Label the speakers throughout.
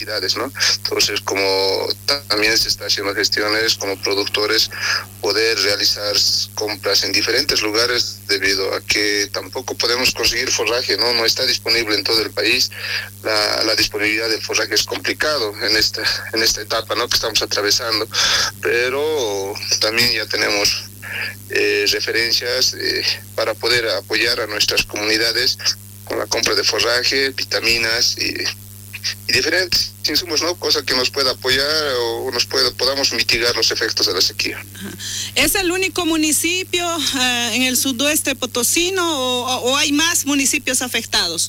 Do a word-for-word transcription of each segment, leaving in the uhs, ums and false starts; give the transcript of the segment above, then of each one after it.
Speaker 1: entidades, ¿no? Entonces, como también se está haciendo gestiones como productores, poder realizar compras en diferentes lugares debido a que tampoco podemos conseguir forraje, ¿no? No está disponible en todo el país. La, la disponibilidad del forraje es complicado en esta, en esta etapa, ¿no? Que estamos atravesando, pero también ya tenemos eh, referencias eh, para poder apoyar a nuestras comunidades con la compra de forraje, vitaminas y, y diferentes insumos, ¿no? Cosa que nos pueda apoyar o nos pueda, podamos mitigar los efectos de la sequía.
Speaker 2: ¿Es el único municipio uh, en el sudoeste potosino o, o hay más municipios afectados?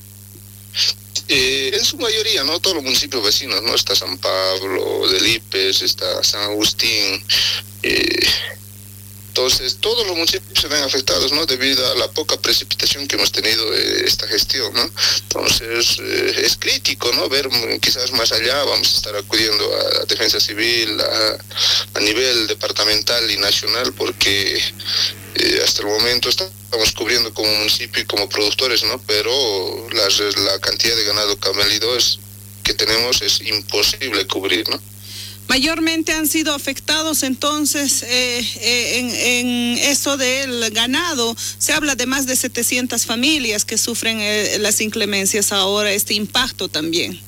Speaker 1: Eh, en su mayoría, ¿no? Todos los municipios vecinos, ¿no? Está San Pablo, Delipes, está San Agustín, eh, entonces todos los municipios se ven afectados, ¿no? Debido a la poca precipitación que hemos tenido eh, esta gestión, ¿no? Entonces eh, es crítico, ¿no? Ver quizás más allá, vamos a estar acudiendo a, a Defensa Civil, a, a nivel departamental y nacional, porque eh, hasta el momento estamos cubriendo como municipio y como productores, ¿no? Pero la, la cantidad de ganado camélido es, que tenemos es imposible cubrir, ¿no?
Speaker 2: Mayormente han sido afectados entonces eh, eh, en, en eso del ganado. Se habla de más de setecientas familias que sufren eh, las inclemencias ahora, este impacto también.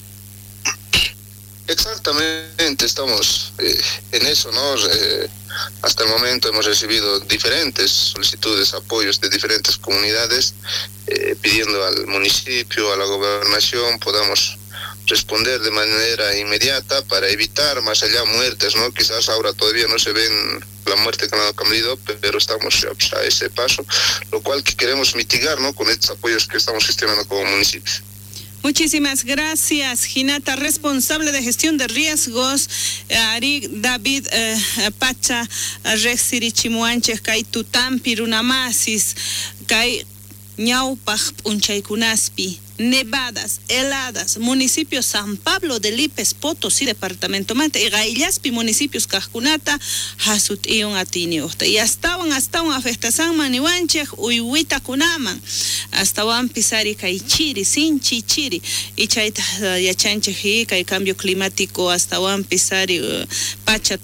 Speaker 1: Exactamente, estamos eh, en eso, ¿no? Eh, hasta el momento hemos recibido diferentes solicitudes, apoyos de diferentes comunidades, eh, pidiendo al municipio, a la gobernación, podamos responder de manera inmediata para evitar más allá muertes, ¿no? Quizás ahora todavía no se ven la muerte que han cambiado, pero estamos a ese paso, lo cual que queremos mitigar, ¿no? Con estos apoyos que estamos gestionando como municipio.
Speaker 2: Muchísimas gracias, Ginata, responsable de gestión de riesgos, Ari David eh, Pacha, Rexiri Chimuanches, Kai Tutampi, Runamasis, Kai Ñaupaj, Unchaykunaspi, nevadas, heladas, municipios San Pablo, Delipes, Potosí, departamento Manta, y Gaillaspi, municipios Cajcunata, Hasut y un Atinio. Y hasta un hasta un afectación maniwanchej, Uyuita Kunaman, hasta un pisari Kaichiri, Sinchi Chiri, y Chaita Yachancheji, Kai cambio climático, hasta un pisari Pacha,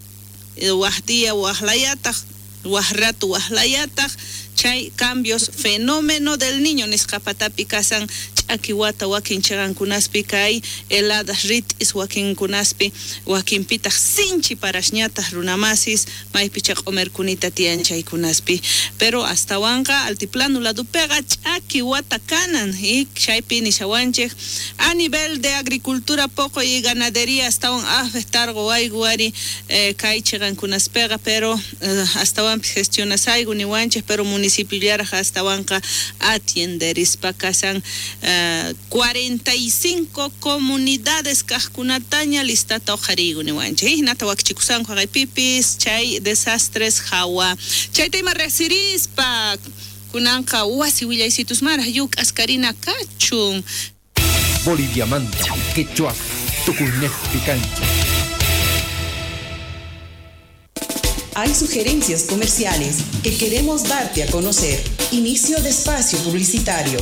Speaker 2: Wahdía, Wahlayata, Wahratu, Wahlayata. Chay cambios, fenómeno del niño, Niscapatapi Kasan, Chakiwata, Wakin Chagan Kunaspi, Kai, heladas rit is Wakin Kunaspi, Wakin Pitach, Sinchi Parashñatas, Runamasis, Maipichak Omer Kunita Tianchay Kunaspi. Pero hasta Wanka, Altiplano, la Dupega, Chakiwata Kanan, y Chaypi Nishawanchek, a nivel de agricultura poco y ganadería, hasta un afectar Goaiguari, Kai Chagan Kunaspega, pero hasta Wan gestionas Aigu ni Wanches, pero municipio hasta Banca atiender Ispacasan uh, cuarenta y cinco comunidades Cajcunataña listata ojarigo ni wanche y nata wakchikusan kwa pipis chay desastres hawa chay tema resirispa kunanka wasi willaisitus mara yuk askarina kachun
Speaker 3: Bolivia Manta quechua tukunef picancha.
Speaker 4: Hay sugerencias comerciales que queremos darte a conocer. Inicio de espacio publicitario.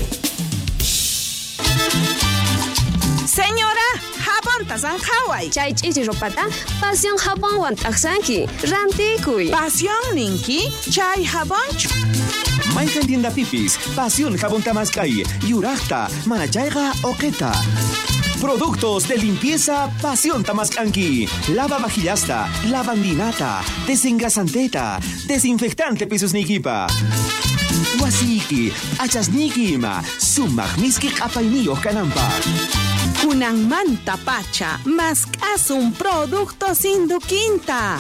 Speaker 5: Señora, jabón tazan Hawaii.
Speaker 6: Chay chichi ropata, pasión jabón wantaksanki, rantikuy.
Speaker 5: Pasión ninki, chay jabón.
Speaker 7: Maika tienda pipis, pasión jabón tamaskai, yurachta, manachaiga oqueta. Productos de limpieza Pasión Tamascanqui. Lava vajillasta, lavandinata, desengrasanteta, desinfectante pisos niquipa. Wasiki, achasniquima, sumagmiski apainio canampa.
Speaker 5: Kunan manta pacha, más caso un producto sin duquinta.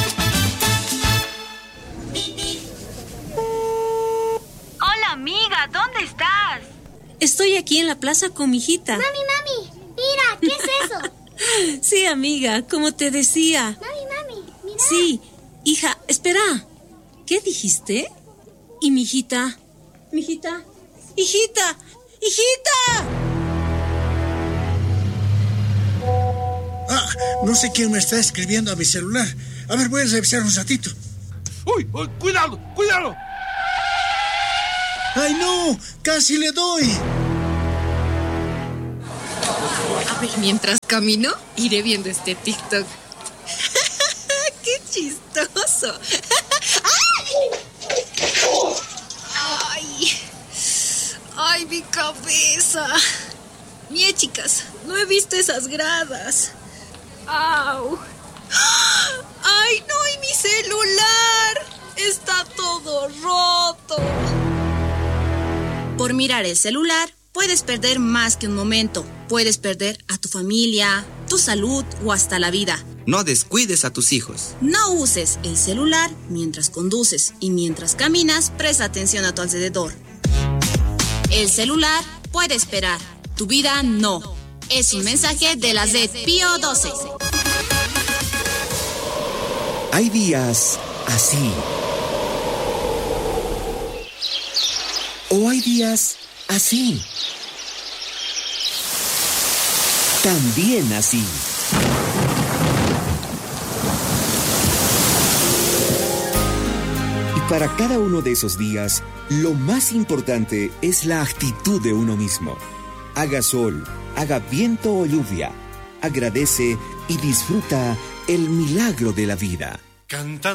Speaker 8: Hola amiga, ¿dónde estás?
Speaker 9: Estoy aquí en la plaza con mi hijita.
Speaker 10: Mami, mami. Mira, ¿qué es eso?
Speaker 9: Sí, amiga, como te decía.
Speaker 10: Mami, mami, mira.
Speaker 9: Sí, hija, espera. ¿Qué dijiste? ¿Y mi hijita? ¿Mi hijita? ¡Hijita! ¡Hijita!
Speaker 11: Ah, no sé quién me está escribiendo a mi celular. A ver, voy a revisar un ratito.
Speaker 12: ¡Uy! uy ¡Cuidado! ¡Cuidado!
Speaker 11: ¡Ay, no! ¡Casi le doy!
Speaker 13: A ver, mientras camino, iré viendo este TikTok. ¡Qué chistoso! ¡Ay! ¡Ay, mi cabeza! Mie, chicas, no he visto esas gradas. ¡Au! ¡Ay, no! ¡Y mi celular! ¡Está todo roto!
Speaker 14: Por mirar el celular, puedes perder más que un momento. Puedes perder a tu familia, tu salud o hasta la vida.
Speaker 15: No descuides a tus hijos.
Speaker 14: No uses el celular mientras conduces y mientras caminas, presta atención a tu alrededor. El celular puede esperar, tu vida no. Es un mensaje de la Z Pío doce.
Speaker 7: Hay días así. O hay días así. También así. Y para cada uno de esos días, lo más importante es la actitud de uno mismo. Haga sol, haga viento o lluvia. Agradece y disfruta el milagro de la vida.
Speaker 12: Canta.